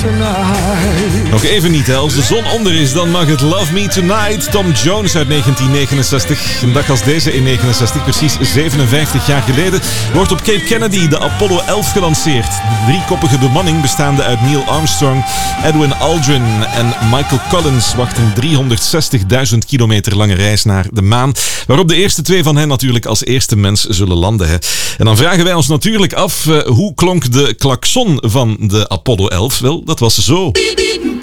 tonight. Nog even niet, hè. Als de zon onder is, dan mag het Love Me Tonight. Tom Jones uit 1969. Een dag als deze in 69, precies 57 jaar geleden, wordt op Cape Kennedy de Apollo 11 gelanceerd. De driekoppige bemanning bestaande uit Neil Armstrong, Edwin Aldrin en Michael Collins wacht een 360.000 kilometer lange reis naar de maan, waarop de eerste twee van hen natuurlijk als eerste mens zullen landen. Hè. En dan vragen wij ons natuurlijk af, hoe klonk de klakson van de Apollo 11? Wel, dat was zo.